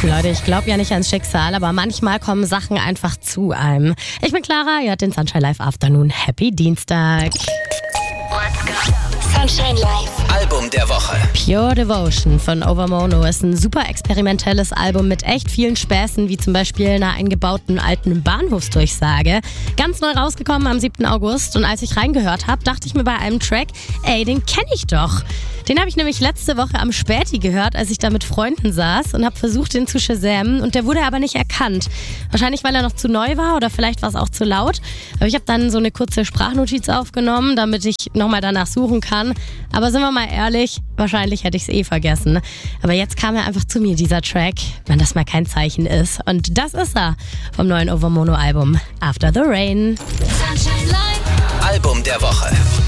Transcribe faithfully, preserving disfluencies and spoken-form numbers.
Leute, ich glaube ja nicht ans Schicksal, aber manchmal kommen Sachen einfach zu einem. Ich bin Clara, ihr hört den Sunshine Live Afternoon. Happy Dienstag. Sunshine Live. Album der Woche. Pure Devotion von Overmono ist ein super experimentelles Album mit echt vielen Späßen, wie zum Beispiel einer eingebauten alten Bahnhofsdurchsage. Ganz neu rausgekommen am siebten August, und als ich reingehört habe, dachte ich mir bei einem Track, ey, den kenne ich doch. Den habe ich nämlich letzte Woche am Späti gehört, als ich da mit Freunden saß und habe versucht, den zu shazamen, und der wurde aber nicht erkannt. Wahrscheinlich, weil er noch zu neu war, oder vielleicht war es auch zu laut. Aber ich habe dann so eine kurze Sprachnotiz aufgenommen, damit ich nochmal danach suchen kann. Aber sind wir mal ehrlich, wahrscheinlich hätte ich es eh vergessen. Aber jetzt kam er einfach zu mir, dieser Track, wenn das mal kein Zeichen ist. Und das ist er vom neuen Overmono-Album After the Rain. Sunshine Live. Album der Woche.